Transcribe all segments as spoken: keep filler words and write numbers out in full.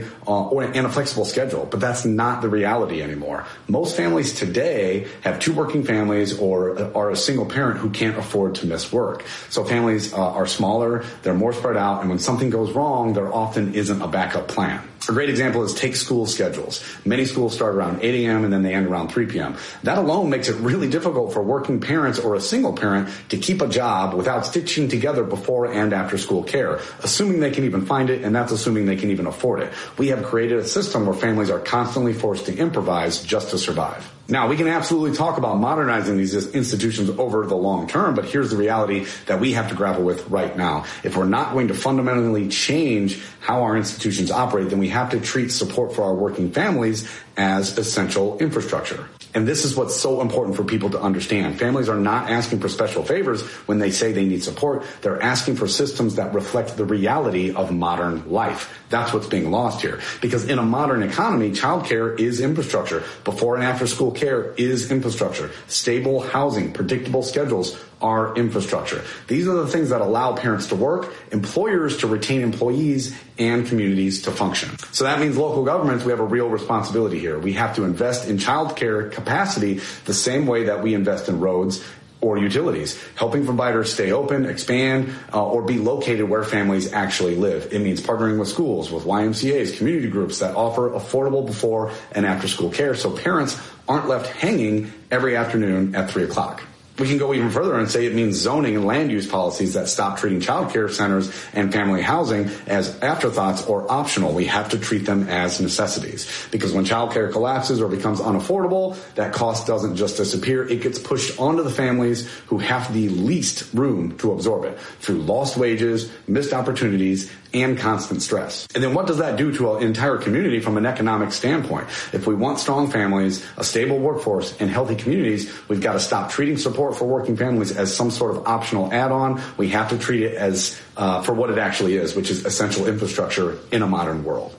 day uh, or and a flexible schedule, but that's not the reality anymore. Most families today have two working families or are a single parent who can't afford to miss work. So families uh, are smaller, they're more spread out, and when something goes wrong, there often isn't a backup plan. A great example is take school schedules. Many schools start around eight a.m. and then they end around three p.m. That alone makes it really difficult for working parents or a single parent to keep a job without stitching together before and after school care, assuming they can even find it, and that's assuming they can even afford it. We have created a system where families are constantly forced to improvise just to survive. Now, we can absolutely talk about modernizing these institutions over the long term, but here's the reality that we have to grapple with right now. If we're not going to fundamentally change how our institutions operate, then we have to treat support for our working families as essential infrastructure. And this is what's so important for people to understand. Families are not asking for special favors when they say they need support. They're asking for systems that reflect the reality of modern life. That's what's being lost here. Because in a modern economy, childcare is infrastructure. Before and after school care is infrastructure. Stable housing, predictable schedules are infrastructure. These are the things that allow parents to work, employers to retain employees, and communities to function. So that means local governments, we have a real responsibility here. We have to invest in childcare capacity the same way that we invest in roads or utilities, helping providers stay open, expand, uh, or be located where families actually live. It means partnering with schools, with Y M C As, community groups that offer affordable before and after school care so parents aren't left hanging every afternoon at three o'clock. We can go even further and say it means zoning and land use policies that stop treating child care centers and family housing as afterthoughts or optional. We have to treat them as necessities, because when child care collapses or becomes unaffordable, that cost doesn't just disappear. It gets pushed onto the families who have the least room to absorb it through lost wages, missed opportunities, and constant stress. And then what does that do to an entire community from an economic standpoint? If we want strong families, a stable workforce, and healthy communities, we've got to stop treating support for working families as some sort of optional add-on. We have to treat it as uh, for what it actually is, which is essential infrastructure in a modern world.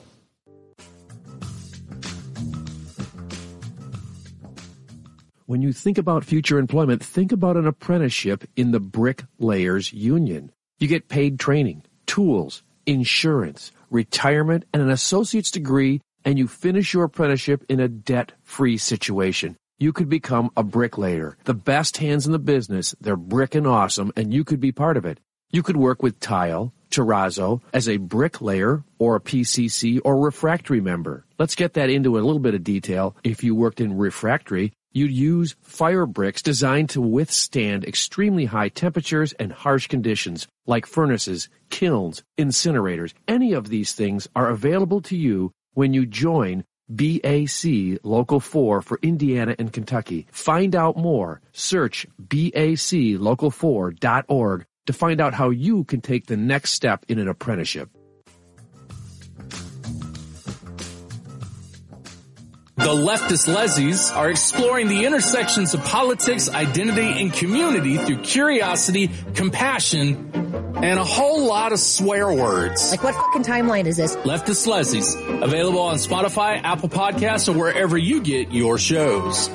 When you think about future employment, think about an apprenticeship in the Bricklayers Union. You get paid training, tools, insurance, retirement, and an associate's degree, and you finish your apprenticeship in a debt-free situation. You could become a bricklayer, the best hands in the business. They're brickin' awesome, and you could be part of it. You could work with tile, terrazzo, as a bricklayer or a P C C or refractory member. Let's get that into a little bit of detail. If you worked in refractory, you'd use fire bricks designed to withstand extremely high temperatures and harsh conditions, like furnaces, kilns, incinerators. Any of these things are available to you when you join B A C Local four for Indiana and Kentucky. Find out more. Search B A C local four dot org to find out how you can take the next step in an apprenticeship. The leftist Leslies are exploring the intersections of politics, identity, and community through curiosity, compassion, and a whole lot of swear words. Like, what fucking timeline is this? Leftist Leslies, available on Spotify, Apple Podcasts, or wherever you get your shows.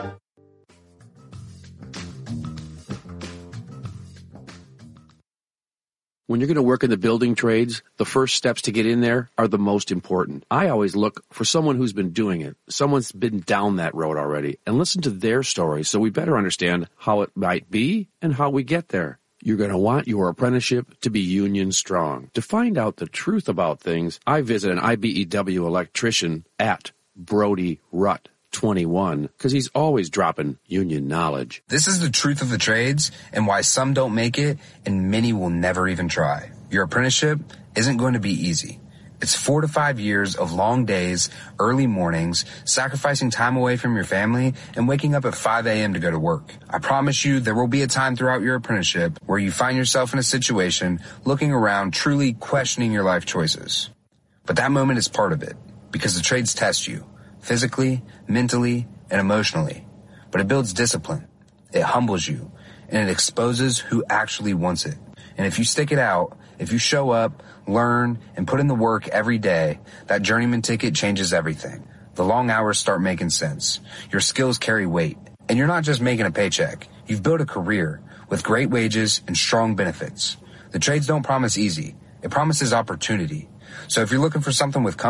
When you're going to work in the building trades, the first steps to get in there are the most important. I always look for someone who's been doing it, someone's been down that road already, and listen to their story so we better understand how it might be and how we get there. You're going to want your apprenticeship to be union strong. To find out the truth about things, I visit an I B E W electrician at Brody Rutt twenty-one, because he's always dropping union knowledge. This is the truth of the trades and why some don't make it and many will never even try. Your apprenticeship isn't going to be easy. It's four to five years of long days, early mornings, sacrificing time away from your family, and waking up at five a.m. to go to work. I promise you there will be a time throughout your apprenticeship where you find yourself in a situation looking around, truly questioning your life choices. But that moment is part of it, because the trades test you. Physically, mentally, and emotionally. But it builds discipline. It humbles you. And it exposes who actually wants it. And if you stick it out, if you show up, learn, and put in the work every day, that journeyman ticket changes everything. The long hours start making sense. Your skills carry weight. And you're not just making a paycheck. You've built a career with great wages and strong benefits. The trades don't promise easy. It promises opportunity. So if you're looking for something with